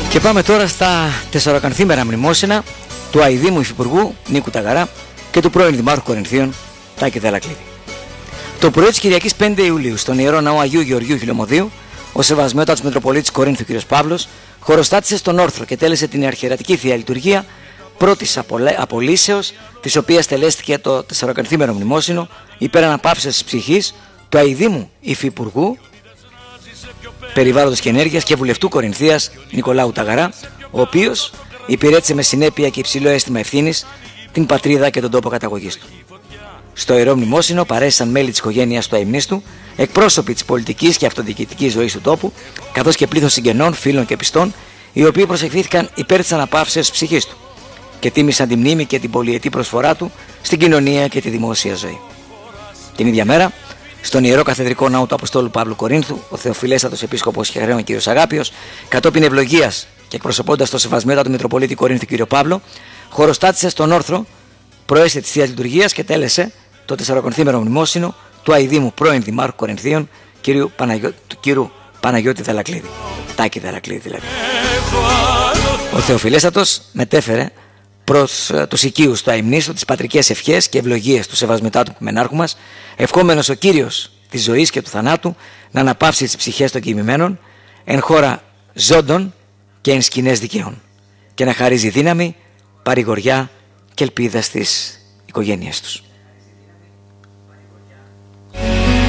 Και πάμε τώρα στα τεσσαρακανθήμερα μνημόσυνα του αηδήμου υφυπουργού Νίκου Ταγαρά και του πρώην Δημάρχου Κορινθίων Τάκη Δελακλίδη. Το πρωί της Κυριακής 5 Ιουλίου στον Ιερό Ναό Αγίου Γεωργίου Χιλιομοδίου, ο Σεβασμιότατος Μητροπολίτης Κορίνθου κ. Παύλος χωροστάτησε στον όρθρο και τέλεσε την αρχιερατική Θεία Λειτουργία πρώτης απολύσεως, της οποίας τελέστηκε το τεσσαρακανθήμερο μνημόσυνο υπέρ αναπαύσεως της ψυχής του αηδήμου υφυπουργού Περιβάλλοντος και Ενέργειας και βουλευτού Κορινθίας Νικολάου Ταγαρά, ο οποίος υπηρέτησε με συνέπεια και υψηλό αίσθημα ευθύνης την πατρίδα και τον τόπο καταγωγής του. Στο Ιερό Μνημόσυνο παρέστησαν μέλη της οικογένειας του αημνίστου, εκπρόσωποι της πολιτικής και αυτοδιοικητικής ζωής του τόπου, καθώς και πλήθος συγγενών, φίλων και πιστών, οι οποίοι προσευχήθηκαν υπέρ της αναπαύσεως της ψυχής του και τίμησαν τη μνήμη και την πολυετή προσφορά του στην κοινωνία και τη δημόσια ζωή. Την ίδια μέρα, στον Ιερό Καθεδρικό Ναό του Αποστόλου Παύλου Κορίνθου, ο Θεοφιλέστατος Επίσκοπος Χεραίων κ. Αγάπιος, κατόπιν ευλογίας και εκπροσωπώντας το Σεβασμιότατο Μητροπολίτη Κορίνθου κ. Παύλο, χωροστάτησε στον όρθρο, προέστη της Θείας Λειτουργίας και τέλεσε το τεσσαρακονθήμερο μνημόσυνο του αηδήμου πρώην Δημάρχου Κορινθίων κ. Παναγιώτη Δελακλίδη. Τάκη Δελακλίδη δηλαδή. Ο Θεοφιλέστατος μετέφερε προς τους οικείους του αημνίστου τις πατρικές ευχές και ευλογίες του Σεβασμιωτάτου Μενάρχου μας, ευχόμενος ο Κύριος της ζωής και του θανάτου να αναπαύσει τις ψυχές των κοιμημένων εν χώρα ζώντων και εν σκηνές δικαίων και να χαρίζει δύναμη, παρηγοριά και ελπίδα στις οικογένειές τους.